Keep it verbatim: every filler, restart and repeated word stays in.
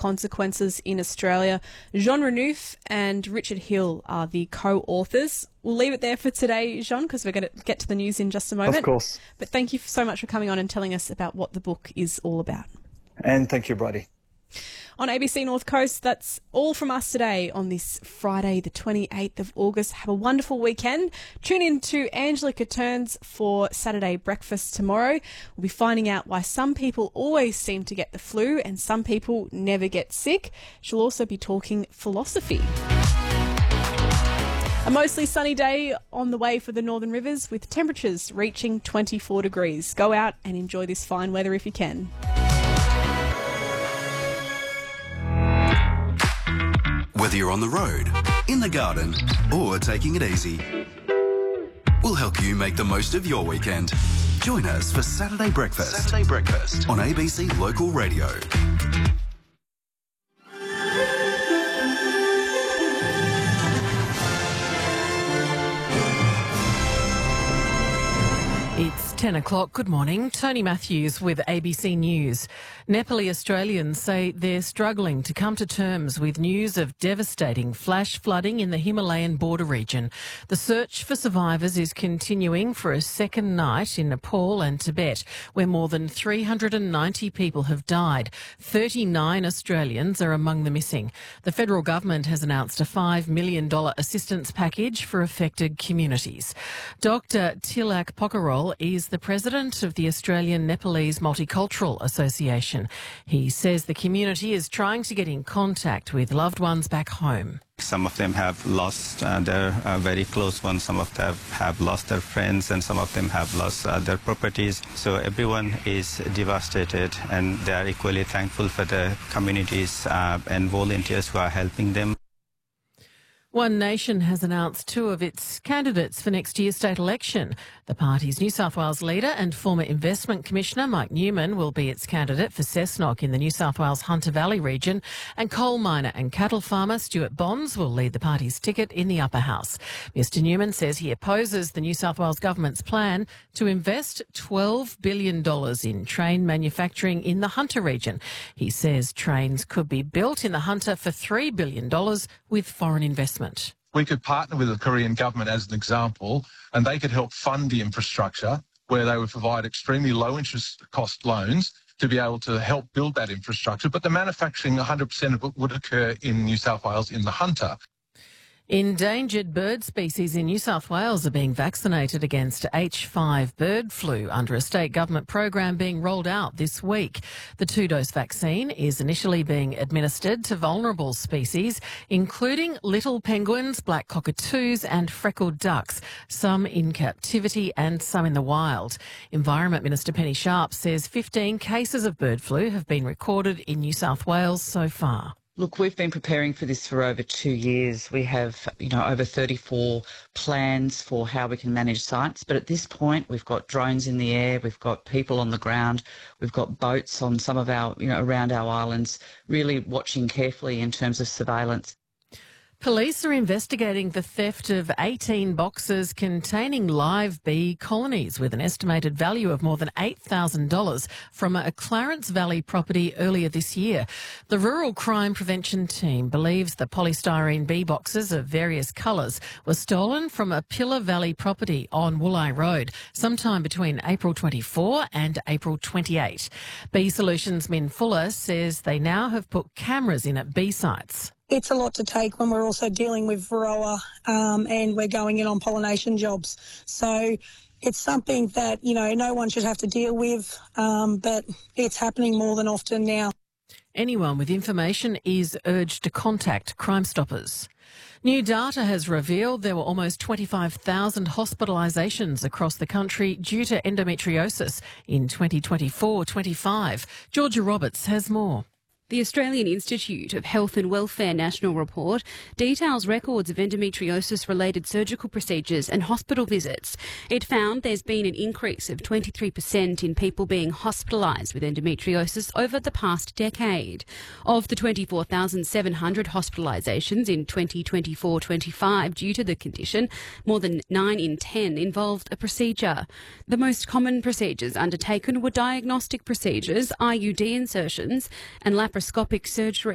consequences in Australia. Jean Renouf and Richard Hill are the co-authors. We'll leave it there for today, Jean, because we're going to get to the news in just a moment. Of course. But thank you so much for coming on and telling us about what the book is all about. And thank you, Bridie. On A B C North Coast, that's all from us today on this Friday, the twenty-eighth of August. Have a wonderful weekend. Tune in to Angelica Turns for Saturday Breakfast tomorrow. We'll be finding out why some people always seem to get the flu and some people never get sick. She'll also be talking philosophy. A mostly sunny day on the way for the Northern Rivers with temperatures reaching twenty-four degrees. Go out and enjoy this fine weather if you can. Whether you're on the road, in the garden, or taking it easy, we'll help you make the most of your weekend. Join us for Saturday Breakfast. Saturday Breakfast on A B C Local Radio. It's ten o'clock. Good morning. Tony Matthews with A B C News. Nepali Australians say they're struggling to come to terms with news of devastating flash flooding in the Himalayan border region. The search for survivors is continuing for a second night in Nepal and Tibet, where more than three hundred ninety people have died. thirty-nine Australians are among the missing. The federal government has announced a five million dollars assistance package for affected communities. Doctor Tilak Pokarol is the president of the Australian Nepalese Multicultural Association. He says the community is trying to get in contact with loved ones back home. Some of them have lost uh, their uh, very close ones, some of them have lost their friends, and some of them have lost uh, their properties. So everyone is devastated, and they are equally thankful for the communities uh, and volunteers who are helping them. One Nation has announced two of its candidates for next year's state election. The party's New South Wales leader and former Investment Commissioner Mike Newman will be its candidate for Cessnock in the New South Wales Hunter Valley region, and coal miner and cattle farmer Stuart Bonds will lead the party's ticket in the Upper House. Mister Newman says he opposes the New South Wales government's plan to invest twelve billion dollars in train manufacturing in the Hunter region. He says trains could be built in the Hunter for three billion dollars with foreign investment. We could partner with the Korean government as an example, and they could help fund the infrastructure where they would provide extremely low interest cost loans to be able to help build that infrastructure. But the manufacturing, one hundred percent of it would occur in New South Wales in the Hunter. Endangered bird species in New South Wales are being vaccinated against H five bird flu under a state government program being rolled out this week. The two-dose vaccine is initially being administered to vulnerable species, including little penguins, black cockatoos and freckled ducks, some in captivity and some in the wild. Environment Minister Penny Sharp says fifteen cases of bird flu have been recorded in New South Wales so far. Look, we've been preparing for this for over two years. We have, you know, over thirty-four plans for how we can manage sites. But at this point, we've got drones in the air, we've got people on the ground, we've got boats on some of our, you know, around our islands, really watching carefully in terms of surveillance. Police are investigating the theft of eighteen boxes containing live bee colonies with an estimated value of more than eight thousand dollars from a Clarence Valley property earlier this year. The Rural Crime Prevention Team believes the polystyrene bee boxes of various colours were stolen from a Pillar Valley property on Woolai Road sometime between April twenty-fourth and April twenty-eighth. Bee Solutions Min Fuller says they now have put cameras in at bee sites. It's a lot to take when we're also dealing with Varroa um, and we're going in on pollination jobs. So it's something that, you know, no one should have to deal with, um, but it's happening more than often now. Anyone with information is urged to contact Crime Stoppers. New data has revealed there were almost twenty-five thousand hospitalisations across the country due to endometriosis in twenty twenty-four twenty-five. Georgia Roberts has more. The Australian Institute of Health and Welfare National Report details records of endometriosis-related surgical procedures and hospital visits. It found there's been an increase of twenty-three percent in people being hospitalised with endometriosis over the past decade. Of the twenty-four thousand seven hundred hospitalisations in twenty twenty-four twenty-five due to the condition, more than nine in ten involved a procedure. The most common procedures undertaken were diagnostic procedures, I U D insertions and laparoscopic surgery.